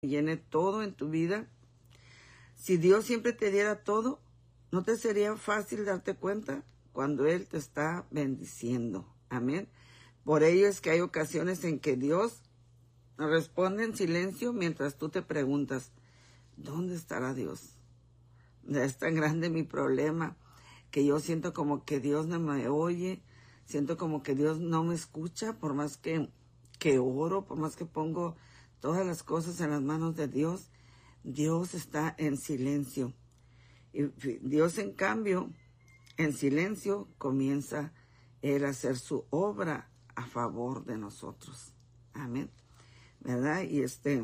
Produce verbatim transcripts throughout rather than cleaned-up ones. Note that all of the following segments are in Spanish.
llene todo en tu vida. Si Dios siempre te diera todo, ¿no te sería fácil darte cuenta cuando Él te está bendiciendo? Amén. Por ello es que hay ocasiones en que Dios responde en silencio mientras tú te preguntas, ¿dónde estará Dios? Es tan grande mi problema que yo siento como que Dios no me oye, siento como que Dios no me escucha, por más que, que oro, por más que pongo todas las cosas en las manos de Dios, Dios está en silencio. Y Dios, en cambio, en silencio comienza Él a hacer su obra a favor de nosotros. Amén. ¿Verdad? Y este,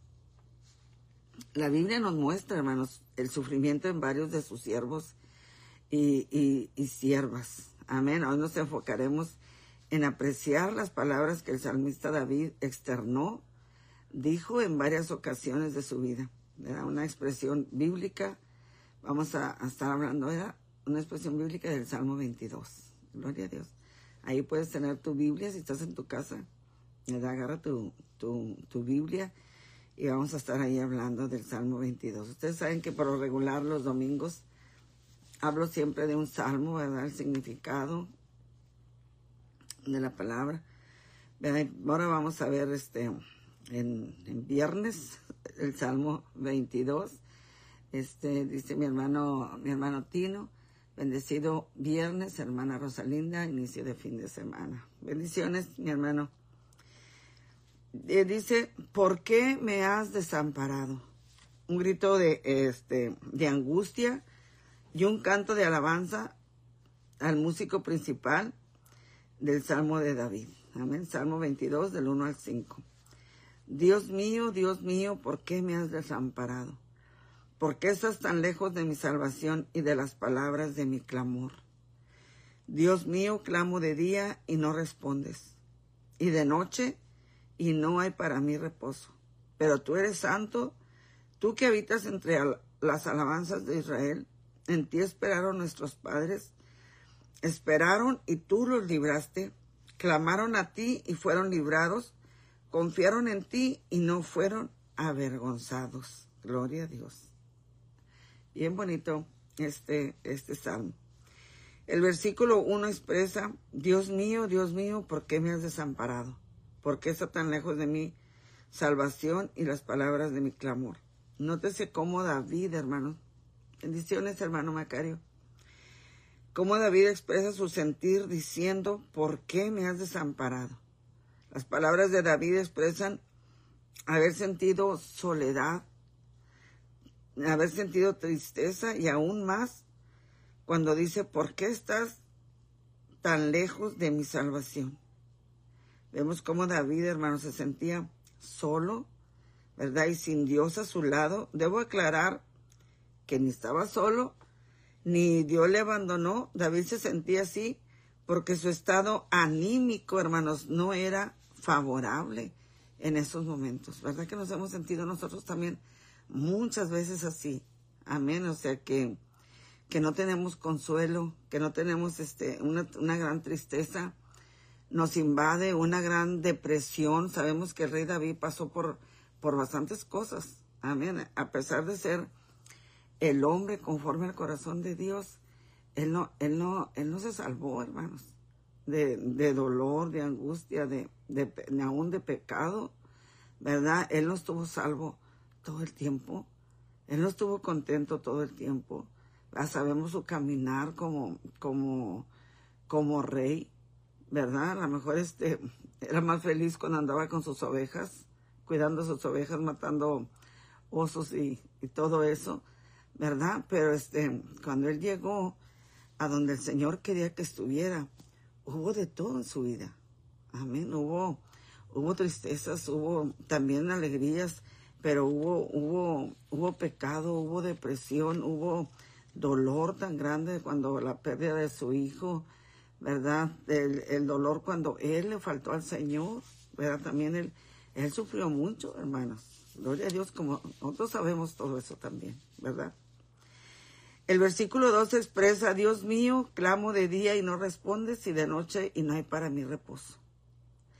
la Biblia nos muestra, hermanos, el sufrimiento en varios de sus siervos y, y, y siervas. Amén. Hoy nos enfocaremos en apreciar las palabras que el salmista David externó, dijo en varias ocasiones de su vida. Era una expresión bíblica. Vamos a, a estar hablando, era una expresión bíblica del Salmo veintidós. Gloria a Dios. Ahí puedes tener tu Biblia si estás en tu casa. Agarra tu, tu, tu Biblia y vamos a estar ahí hablando del Salmo veintidós. Ustedes saben que por lo regular los domingos hablo siempre de un salmo, ¿verdad? El significado de la palabra. Ahora vamos a ver este en, en viernes el Salmo veintidós. Este dice mi hermano, mi hermano Tino, bendecido viernes, hermana Rosalinda, inicio de fin de semana. Bendiciones, mi hermano. Eh, dice, ¿por qué me has desamparado? Un grito de, este, de angustia y un canto de alabanza al músico principal del Salmo de David. Amén. Salmo veintidós, del uno al cinco. Dios mío, Dios mío, ¿por qué me has desamparado? ¿Por qué estás tan lejos de mi salvación y de las palabras de mi clamor? Dios mío, clamo de día y no respondes, y de noche y no hay para mí reposo. Pero tú eres santo, tú que habitas entre al- las alabanzas de Israel. En ti esperaron nuestros padres, esperaron y tú los libraste, clamaron a ti y fueron librados, confiaron en ti y no fueron avergonzados. Gloria a Dios. Bien bonito este, este salmo. El versículo uno expresa, Dios mío, Dios mío, ¿por qué me has desamparado? ¿Por qué está tan lejos de mí salvación y las palabras de mi clamor? Nótese cómo David, hermano, bendiciones, hermano Macario, cómo David expresa su sentir diciendo, ¿por qué me has desamparado? Las palabras de David expresan haber sentido soledad, haber sentido tristeza y aún más cuando dice, ¿por qué estás tan lejos de mi salvación? Vemos cómo David, hermano, se sentía solo, ¿verdad? Y sin Dios a su lado. Debo aclarar que ni estaba solo, ni Dios le abandonó. David se sentía así porque su estado anímico, hermanos, no era favorable en esos momentos. ¿Verdad que nos hemos sentido nosotros también muchas veces así? Amén. O sea que, que no tenemos consuelo, que no tenemos este, una, una gran tristeza. Nos invade una gran depresión. Sabemos que el rey David pasó por, por bastantes cosas. Amén. A pesar de ser el hombre conforme al corazón de Dios, él no, él no, él no se salvó, hermanos, de, de dolor, de angustia, de, de, de aún de pecado, ¿verdad? Él no estuvo salvo todo el tiempo. Él no estuvo contento todo el tiempo. Ah, sabemos su caminar como, como, como rey, ¿verdad? A lo mejor este, era más feliz cuando andaba con sus ovejas, cuidando sus ovejas, matando osos y, y todo eso, ¿verdad? Pero este, cuando él llegó a donde el Señor quería que estuviera, hubo de todo en su vida. Amén. Hubo, hubo tristezas, hubo también alegrías, pero hubo, hubo, hubo pecado, hubo depresión, hubo dolor tan grande cuando la pérdida de su hijo, ¿verdad? El, el dolor cuando él le faltó al Señor, ¿verdad? También él, él sufrió mucho, hermanos. Gloria a Dios, como nosotros sabemos todo eso también, ¿verdad? El versículo dos expresa, Dios mío, clamo de día y no respondes, y de noche y no hay para mí reposo.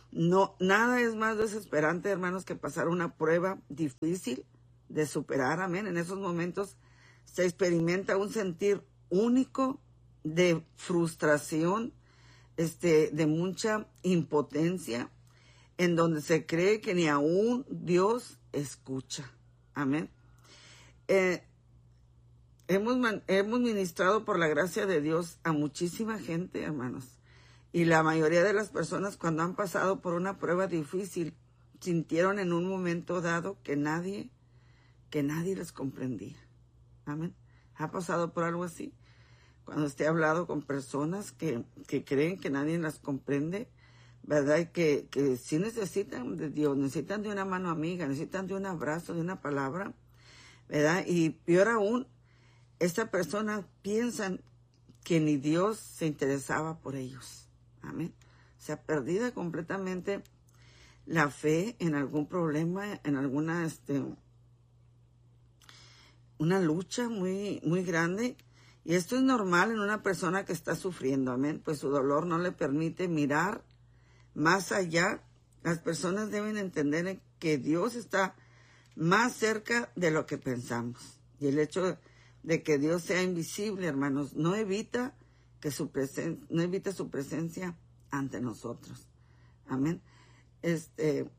No, nada es más desesperante, hermanos, que pasar una prueba difícil de superar. Amén. En esos momentos se experimenta un sentir único de frustración, este, de mucha impotencia, en donde se cree que ni aún Dios escucha. Amén. Eh, hemos, hemos ministrado por la gracia de Dios a muchísima gente, hermanos. Y la mayoría de las personas, cuando han pasado por una prueba difícil, sintieron en un momento dado que nadie, que nadie les comprendía. Amén. ¿Ha pasado por algo así? Cuando usted ha hablado con personas que, que creen que nadie las comprende, ¿verdad? Y que, que sí necesitan de Dios, necesitan de una mano amiga, necesitan de un abrazo, de una palabra, ¿verdad? Y peor aún, esta persona piensan que ni Dios se interesaba por ellos. Amén. O sea, perdida completamente la fe en algún problema, en alguna, este, una lucha muy, muy grande. Y esto es normal en una persona que está sufriendo, amén. Pues su dolor no le permite mirar más allá. Las personas deben entender que Dios está más cerca de lo que pensamos. Y el hecho de que Dios sea invisible, hermanos, no evita que su presen- no evita su presencia ante nosotros. Amén. Este,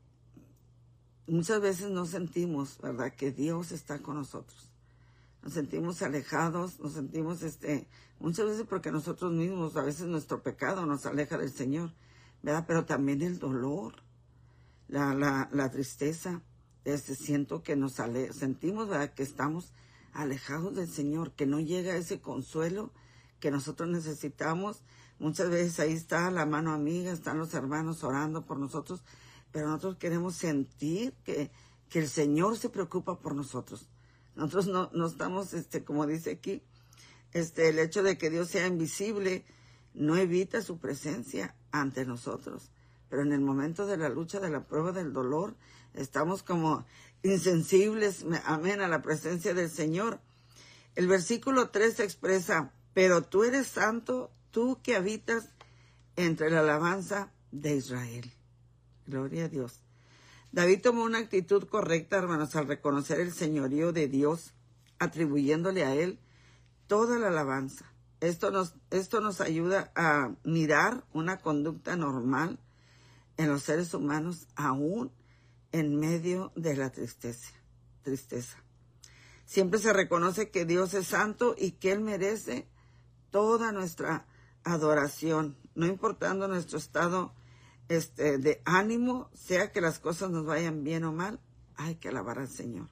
muchas veces no sentimos, ¿verdad?, que Dios está con nosotros. Nos sentimos alejados, nos sentimos, este, muchas veces porque nosotros mismos, a veces nuestro pecado nos aleja del Señor, ¿verdad? Pero también el dolor, la, la, la tristeza, este, siento que nos ale- sentimos, ¿verdad?, que estamos alejados del Señor, que no llega ese consuelo que nosotros necesitamos. Muchas veces ahí está la mano amiga, están los hermanos orando por nosotros, pero nosotros queremos sentir que, que el Señor se preocupa por nosotros. Nosotros no, no estamos, este, como dice aquí, este, el hecho de que Dios sea invisible no evita su presencia ante nosotros. Pero en el momento de la lucha, de la prueba, del dolor, estamos como insensibles, amén, a la presencia del Señor. El versículo tres expresa: pero tú eres santo, tú que habitas entre la alabanza de Israel. Gloria a Dios. David tomó una actitud correcta, hermanos, al reconocer el señorío de Dios, atribuyéndole a él toda la alabanza. Esto nos, esto nos ayuda a mirar una conducta normal en los seres humanos, aún en medio de la tristeza. tristeza. Siempre se reconoce que Dios es santo y que Él merece toda nuestra adoración, no importando nuestro estado este, de ánimo, sea que las cosas nos vayan bien o mal, hay que alabar al Señor.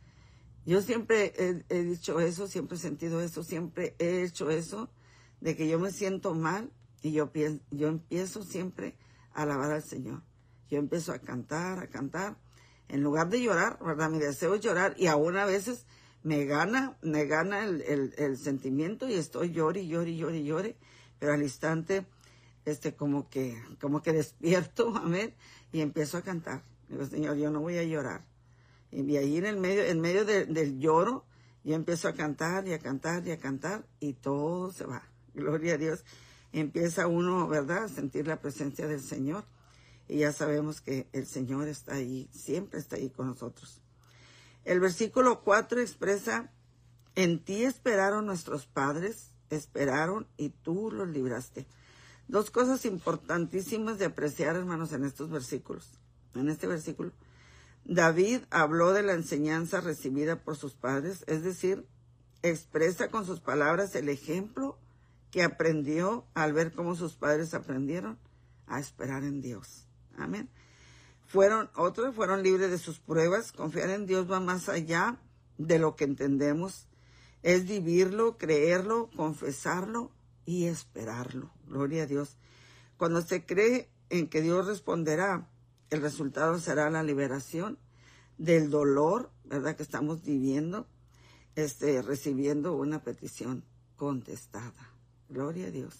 Yo siempre he, he dicho eso, siempre he sentido eso, siempre he hecho eso, de que yo me siento mal y yo, pienso, yo empiezo siempre a alabar al Señor. Yo empiezo a cantar, a cantar, en lugar de llorar, ¿verdad? Mi deseo es llorar y aún a veces me gana, me gana el, el, el sentimiento y estoy llore, llore, llore, llore, pero al instante, este, como que, como que despierto, amén, y empiezo a cantar. Digo, Señor, yo no voy a llorar. Y ahí en el medio, en medio de, del lloro, yo empiezo a cantar y a cantar y a cantar y todo se va. Gloria a Dios. Empieza uno, ¿verdad?, a sentir la presencia del Señor. Y ya sabemos que el Señor está ahí, siempre está ahí con nosotros. El versículo cuatro expresa: en ti esperaron nuestros padres, esperaron y tú los libraste. Dos cosas importantísimas de apreciar, hermanos, en estos versículos. En este versículo, David habló de la enseñanza recibida por sus padres, es decir, expresa con sus palabras el ejemplo que aprendió al ver cómo sus padres aprendieron a esperar en Dios. Amén. Fueron, otros fueron libres de sus pruebas. Confiar en Dios va más allá de lo que entendemos. Es vivirlo, creerlo, confesarlo y esperarlo. Gloria a Dios. Cuando se cree en que Dios responderá, el resultado será la liberación del dolor, ¿verdad?, que estamos viviendo, este, recibiendo una petición contestada. Gloria a Dios.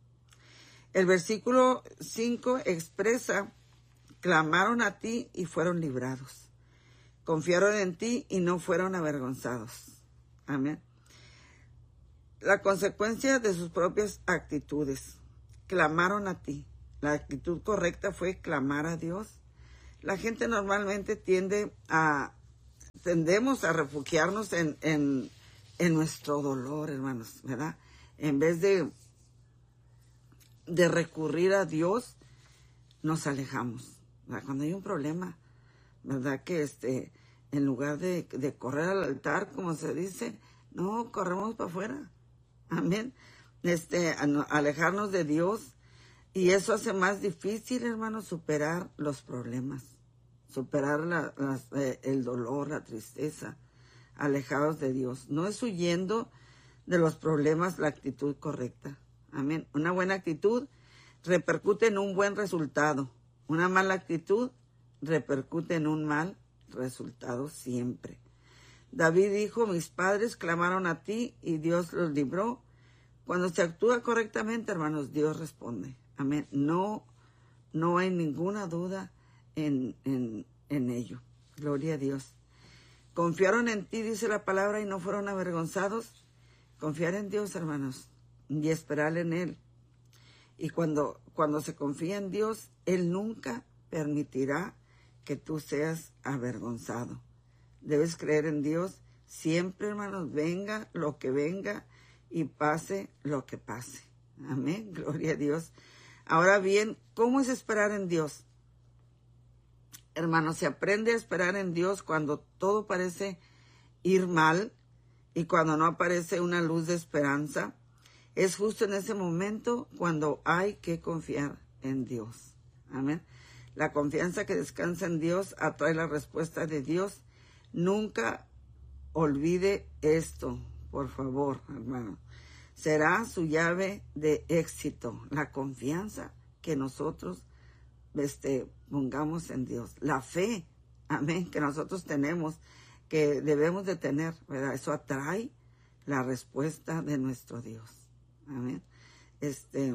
El versículo cinco expresa: clamaron a ti y fueron librados. Confiaron en ti y no fueron avergonzados. Amén. La consecuencia de sus propias actitudes. Clamaron a ti. La actitud correcta fue clamar a Dios. La gente normalmente tiende a, tendemos a refugiarnos en, en, en nuestro dolor, hermanos, ¿verdad? En vez de, de recurrir a Dios, nos alejamos, ¿verdad? Cuando hay un problema, ¿verdad? Que este, en lugar de, de correr al altar, como se dice, no, corremos para afuera. Amén. Este, alejarnos de Dios. Y eso hace más difícil, hermanos, superar los problemas. Superar la, las, eh, el dolor, la tristeza. Alejados de Dios. No es huyendo de los problemas la actitud correcta. Amén. Una buena actitud repercute en un buen resultado. Una mala actitud repercute en un mal resultado siempre. David dijo, mis padres clamaron a ti y Dios los libró. Cuando se actúa correctamente, hermanos, Dios responde. Amén. No, no hay ninguna duda en, en, en ello. Gloria a Dios. Confiaron en ti, dice la palabra, y no fueron avergonzados. Confiar en Dios, hermanos, y esperar en Él. Y cuando, cuando se confía en Dios, Él nunca permitirá que tú seas avergonzado. Debes creer en Dios siempre, hermanos, venga lo que venga y pase lo que pase. Amén, gloria a Dios. Ahora bien, ¿cómo es esperar en Dios? Hermanos, se aprende a esperar en Dios cuando todo parece ir mal y cuando no aparece una luz de esperanza. Es justo en ese momento cuando hay que confiar en Dios. Amén. La confianza que descansa en Dios atrae la respuesta de Dios. Nunca olvide esto, por favor, hermano. Será su llave de éxito, la confianza que nosotros este, pongamos en Dios. La fe, amén, que nosotros tenemos, que debemos de tener, ¿verdad? Eso atrae la respuesta de nuestro Dios. Amén. Este,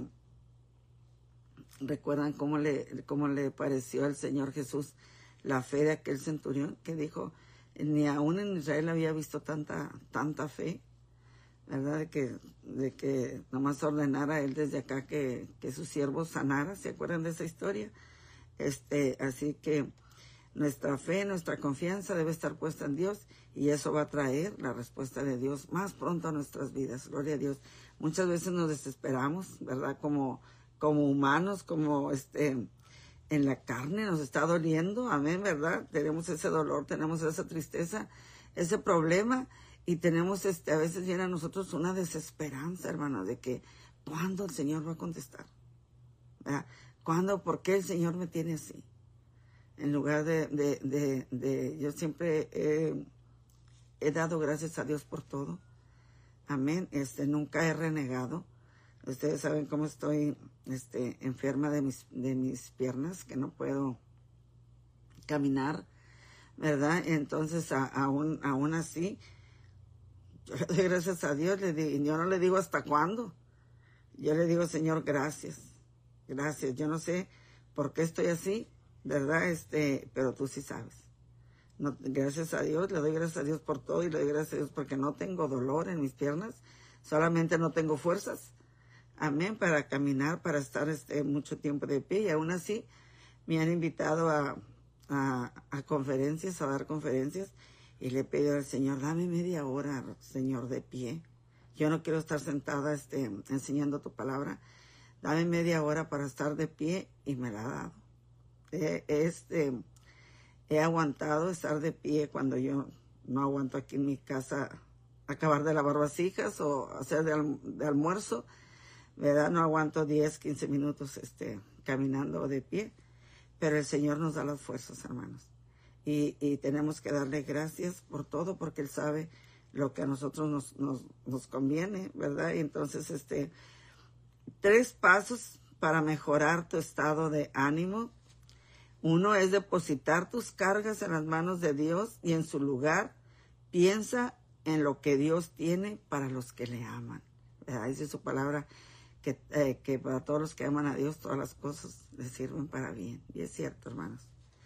¿recuerdan cómo le, cómo le pareció al Señor Jesús la fe de aquel centurión que dijo, ni aún en Israel había visto tanta, tanta fe, ¿verdad? De que, de que nomás ordenara él desde acá que, que su siervo sanara? ¿Se acuerdan de esa historia? Este, así que nuestra fe, nuestra confianza debe estar puesta en Dios y eso va a traer la respuesta de Dios más pronto a nuestras vidas. Gloria a Dios. Muchas veces nos desesperamos, ¿verdad? Como, como humanos, como este, en la carne nos está doliendo. Amén, ¿verdad? Tenemos ese dolor, tenemos esa tristeza, ese problema y tenemos este, a veces viene a nosotros una desesperanza, hermano, de que ¿cuándo el Señor va a contestar? ¿Verdad? ¿Cuándo? ¿Por qué el Señor me tiene así? En lugar de, de, de, de yo siempre he, he dado gracias a Dios por todo. Amén. Este, nunca he renegado. Ustedes saben cómo estoy este, enferma de mis, de mis piernas, que no puedo caminar, ¿verdad? Entonces, a, aún, aún así, yo le doy gracias a Dios. Le digo, yo no le digo hasta cuándo. Yo le digo, Señor, gracias. Gracias. Yo no sé por qué estoy así, ¿verdad? Este, pero tú sí sabes. No, gracias a Dios, le doy gracias a Dios por todo y le doy gracias a Dios porque no tengo dolor en mis piernas, solamente no tengo fuerzas, amén, para caminar, para estar este, mucho tiempo de pie y aún así me han invitado a, a, a conferencias, a dar conferencias y le he pedido al Señor, dame media hora, Señor, de pie. Yo no quiero estar sentada este, enseñando tu palabra, dame media hora para estar de pie y me la ha dado. Eh, este... He aguantado estar de pie cuando yo no aguanto aquí en mi casa acabar de lavar vasijas o hacer de, alm de almuerzo, ¿verdad? No aguanto diez, quince minutos este, caminando de pie, pero el Señor nos da las fuerzas, hermanos. Y, y tenemos que darle gracias por todo porque Él sabe lo que a nosotros nos, nos, nos conviene, ¿verdad? Y entonces, este, tres pasos para mejorar tu estado de ánimo. Uno es depositar tus cargas en las manos de Dios y en su lugar piensa en lo que Dios tiene para los que le aman. ¿Verdad? Dice su palabra que, eh, que para todos los que aman a Dios todas las cosas les sirven para bien. Y es cierto, hermanos.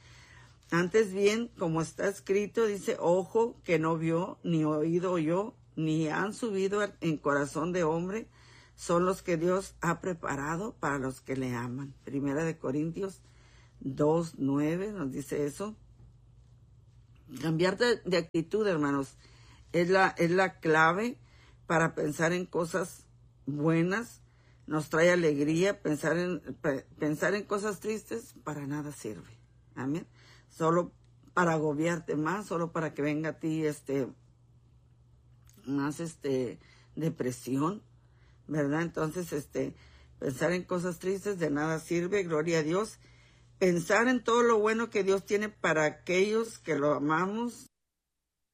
Antes bien, como está escrito, dice, ojo que no vio, ni oído oyó, ni han subido en corazón de hombre son los que Dios ha preparado para los que le aman. Primera de Corintios dos, nueve nos dice eso. Cambiar de, de actitud, hermanos, es la, es la clave para pensar en cosas buenas. Nos trae alegría. Pensar en, pensar en cosas tristes para nada sirve. Amén. Solo para agobiarte más, solo para que venga a ti este, más este, depresión, ¿verdad? Entonces, este, pensar en cosas tristes de nada sirve, gloria a Dios. Pensar en todo lo bueno que Dios tiene para aquellos que lo amamos